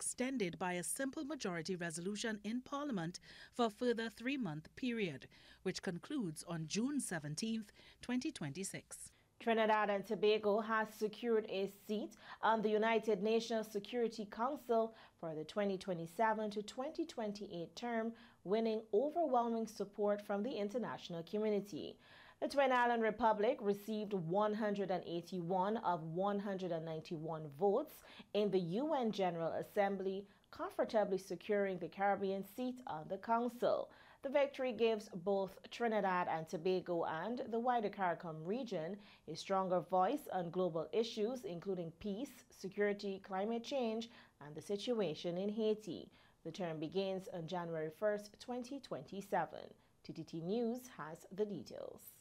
extended by a simple majority resolution in Parliament for a further 3-month period, which concludes on June 17, 2026. Trinidad and Tobago has secured a seat on the United Nations Security Council for the 2027 to 2028 term, winning overwhelming support from the international community. The Twin Island Republic received 181 of 191 votes in the UN General Assembly, comfortably securing the Caribbean seat on the Council. The victory gives both Trinidad and Tobago and the wider CARICOM region a stronger voice on global issues, including peace, security, climate change, and the situation in Haiti. The term begins on January 1st, 2027. TTT News has the details.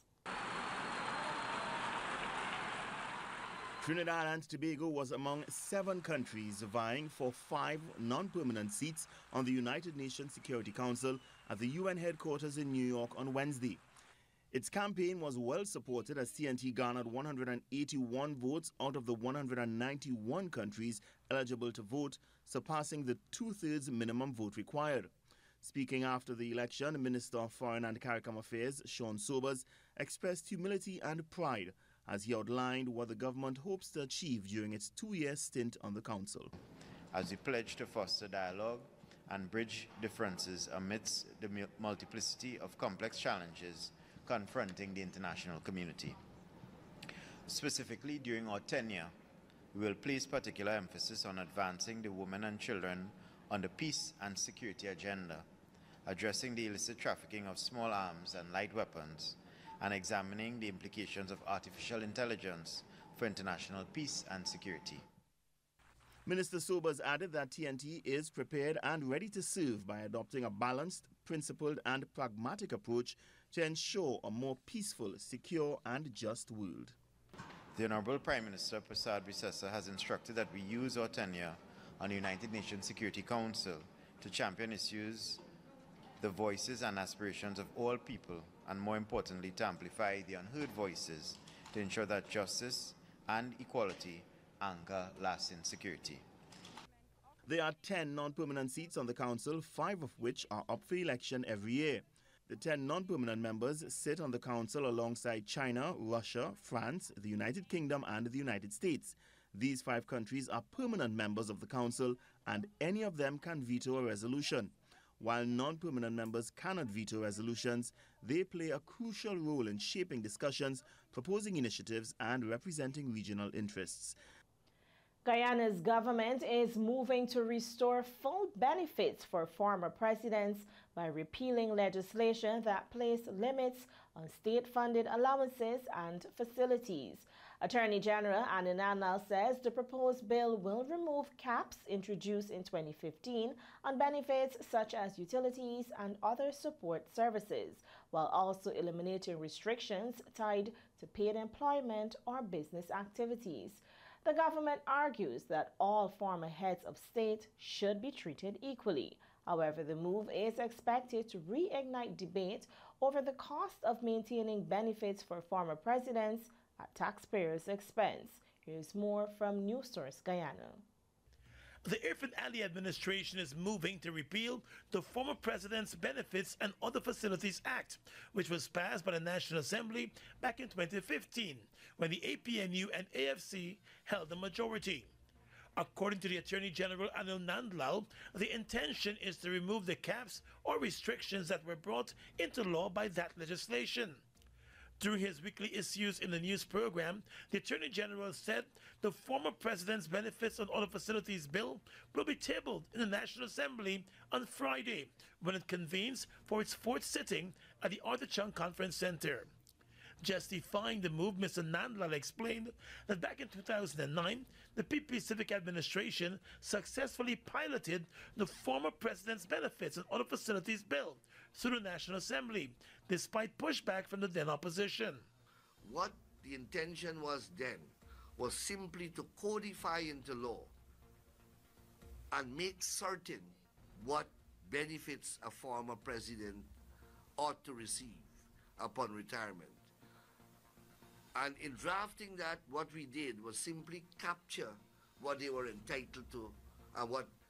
Trinidad and Tobago was among 7 countries vying for 5 non-permanent seats on the United Nations Security Council at the UN headquarters in New York on Wednesday. Its campaign was well supported as TNT garnered 181 votes out of the 191 countries eligible to vote, surpassing the 2/3 minimum vote required. Speaking after the election, Minister of Foreign and CARICOM Affairs, Sean Sobers, expressed humility and pride as he outlined what the government hopes to achieve during its 2-year stint on the Council. As we pledge to foster dialogue and bridge differences amidst the multiplicity of complex challenges confronting the international community. Specifically, during our tenure, we will place particular emphasis on advancing the women and children on the peace and security agenda, addressing the illicit trafficking of small arms and light weapons, and examining the implications of artificial intelligence for international peace and security. Minister Sobers added that TNT is prepared and ready to serve by adopting a balanced, principled and pragmatic approach to ensure a more peaceful, secure and just world. The Honorable Prime Minister Prasad Bisesa has instructed that we use our tenure on the United Nations Security Council to champion issues, the voices and aspirations of all people, and more importantly, to amplify the unheard voices to ensure that justice and equality anchor lasting security. There are 10 non-permanent seats on the Council, 5 of which are up for election every year. The 10 non-permanent members sit on the Council alongside China, Russia, France, the United Kingdom and the United States. These 5 countries are permanent members of the Council and any of them can veto a resolution. While non-permanent members cannot veto resolutions, they play a crucial role in shaping discussions, proposing initiatives and representing regional interests. Guyana's government is moving to restore full benefits for former presidents by repealing legislation that placed limits on state-funded allowances and facilities. Attorney General Anu Nandlall says the proposed bill will remove caps introduced in 2015 on benefits such as utilities and other support services, while also eliminating restrictions tied to paid employment or business activities. The government argues that all former heads of state should be treated equally. However, the move is expected to reignite debate over the cost of maintaining benefits for former presidents at taxpayers' expense. Here's more from News Source Guyana. The Irfan Ali administration is moving to repeal the former president's Benefits and Other Facilities Act, which was passed by the National Assembly back in 2015, when the APNU and AFC held the majority. According to the Attorney General Anu Nandlall, the intention is to remove the caps or restrictions that were brought into law by that legislation. During his weekly issues in the news program, the Attorney General said the former president's Benefits and Other Facilities bill will be tabled in the National Assembly on Friday, when it convenes for its 4th sitting at the Arthur Chung Conference Center. Justifying the move, Mr. Nandlall explained that back in 2009, the PP Civic Administration successfully piloted the former president's Benefits and Other Facilities bill through the National Assembly, despite pushback from the then opposition. What the intention was then was simply to codify into law and make certain what benefits a former president ought to receive upon retirement. And in drafting that, what we did was simply capture what they were entitled to and what